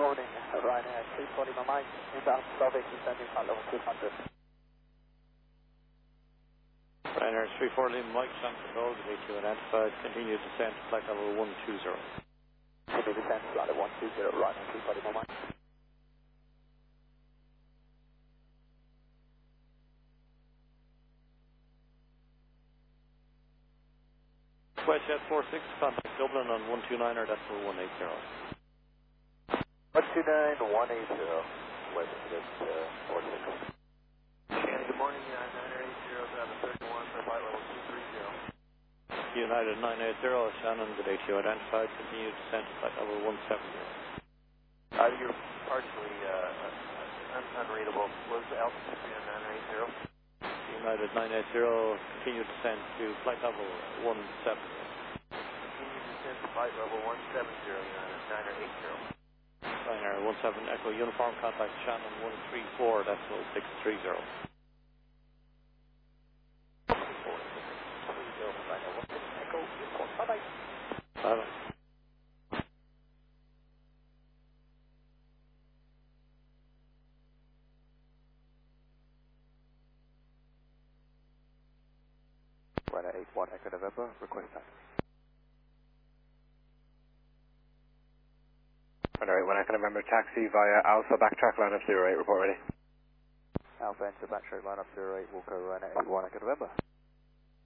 morning, Ryanair 340 Mike, inbound Slovak, descending flight level 200. Ryanair 340 Mike, Shannon Control, gate 2 identified, continue descent to flight level 120. Continue descent to flight level 120, Ryanair 340 Mike. WestJet 46, contact Dublin on 129er, decimal 180. 129, 180, WestJet 46. Shannon, good morning, United 980, Bravo 31 for flight level 230. United 980, Shannon, good day to you identified, continue descent to flight level 170. You're partially unreadable. What was the altitude for your 980? United 980, continue descent to flight level 170. Continue descent to flight level 170, United 980. Ryanair 17 Echo Uniform, contact Shannon 134, decimal 630. Bye-bye. Bye-bye. Ryanair 81 Echo November, request taxi. Ryanair 81 Echo November, taxi via Alpha, backtrack line up 08, report ready. Alpha enter backtrack line up 08, Walker Ryanair 81 Echo November.